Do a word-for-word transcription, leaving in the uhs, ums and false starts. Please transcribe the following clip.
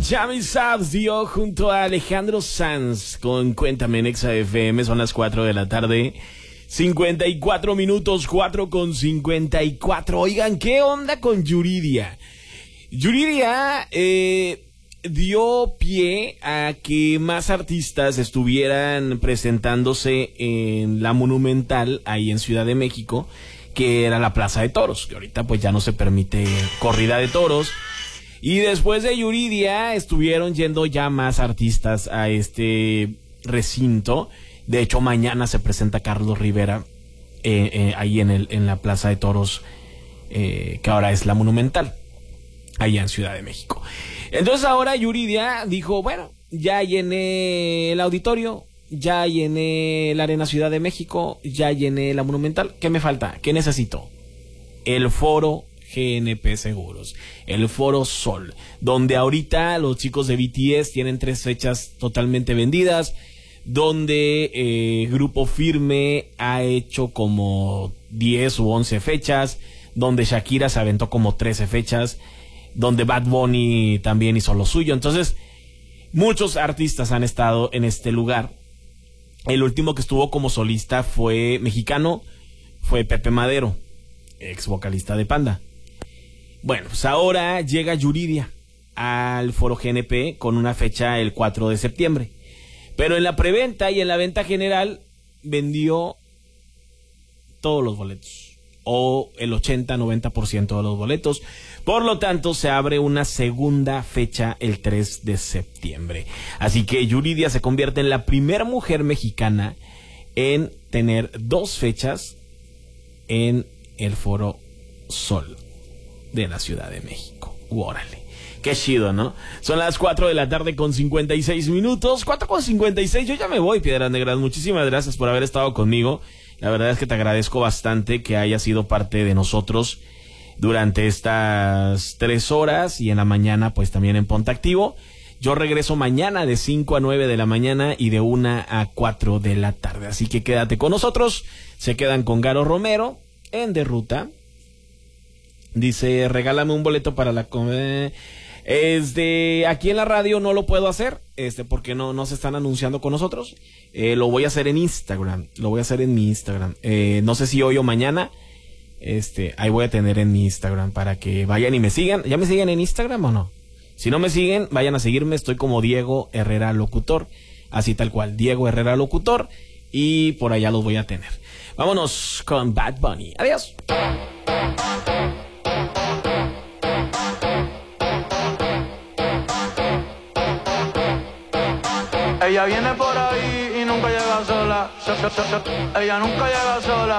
Yami Sabs dio junto a Alejandro Sanz con Cuéntame en Exa F M. Son las cuatro de la tarde, cincuenta y cuatro minutos, cuatro con cincuenta y cuatro. Oigan, ¿qué onda con Yuridia? Yuridia eh, dio pie a que más artistas estuvieran presentándose en la Monumental, ahí en Ciudad de México, que era la Plaza de Toros, que ahorita pues ya no se permite corrida de toros. Y después de Yuridia estuvieron yendo ya más artistas a este recinto. De hecho, mañana se presenta Carlos Rivera eh, eh, ahí en, el, en la Plaza de Toros, eh, que ahora es la Monumental, allá en Ciudad de México. Entonces ahora Yuridia dijo, bueno, ya llené el auditorio, ya llené la Arena Ciudad de México, ya llené la Monumental. ¿Qué me falta? ¿Qué necesito? El foro G N P Seguros, el Foro Sol, donde ahorita los chicos de B T S tienen tres fechas totalmente vendidas, donde eh, Grupo Firme ha hecho como diez u once fechas, donde Shakira se aventó como trece fechas, donde Bad Bunny también hizo lo suyo. Entonces, muchos artistas han estado en este lugar. El último que estuvo como solista fue mexicano, fue Pepe Madero, ex vocalista de Panda. Bueno, pues ahora llega Yuridia al Foro G N P con una fecha el cuatro de septiembre. Pero en la preventa y en la venta general vendió todos los boletos, o el ochenta a noventa por ciento de los boletos. Por lo tanto, se abre una segunda fecha el tres de septiembre. Así que Yuridia se convierte en la primera mujer mexicana en tener dos fechas en el Foro Sol de la Ciudad de México. Órale, qué chido, ¿no? Son las cuatro de la tarde con cincuenta y seis minutos. cuatro con cincuenta y seis. Yo ya me voy, Piedras Negras. Muchísimas gracias por haber estado conmigo. La verdad es que te agradezco bastante que hayas sido parte de nosotros durante estas tres horas, y en la mañana pues también en Ponte Activo. Yo regreso mañana de cinco a nueve de la mañana y de una a cuatro de la tarde. Así que quédate con nosotros. Se quedan con Garo Romero en De Ruta. Dice, regálame un boleto para la comedia. Este, aquí en la radio no lo puedo hacer, este, porque no, no se están anunciando con nosotros. Eh, lo voy a hacer en Instagram, lo voy a hacer en mi Instagram. Eh, no sé si hoy o mañana, este, ahí voy a tener en mi Instagram para que vayan y me sigan. ¿Ya me siguen en Instagram o no? Si no me siguen, vayan a seguirme. Estoy como Diego Herrera Locutor, así tal cual, Diego Herrera Locutor, y por allá los voy a tener. Vámonos con Bad Bunny. Adiós. Ella viene por ahí y nunca llega sola. Ella nunca llega sola.